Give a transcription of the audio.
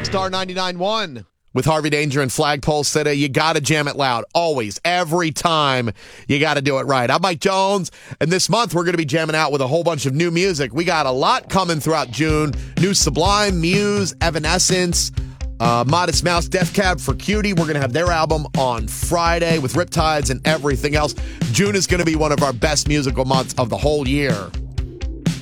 Star 99.1. With Harvey Danger and Flagpole City, you got to jam it loud. Always, every time, you got to do it right. I'm Mike Jones, and this month we're going to be jamming out with a whole bunch of new music. We got a lot coming throughout June. New Sublime, Muse, Evanescence, Modest Mouse, Death Cab for Cutie. We're going to have their album on Friday with Riptides and everything else. June is going to be one of our best musical months of the whole year.